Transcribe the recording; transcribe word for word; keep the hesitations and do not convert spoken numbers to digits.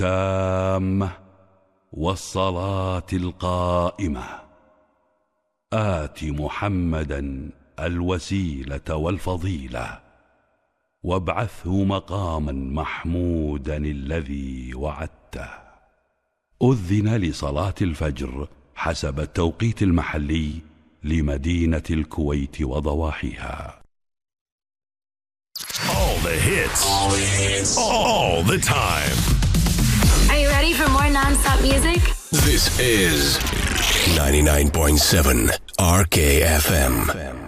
التامة والصلاة القائمة آت محمدا الوسيلة والفضيلة وابعثه مقاما محمودا الذي وعدته. أذن لصلاة الفجر حسب التوقيت المحلي لمدينة الكويت وضواحيها. All the hits, all the hits, all the time. Are you ready for more non-stop music? This is ninety-nine point seven R K F M.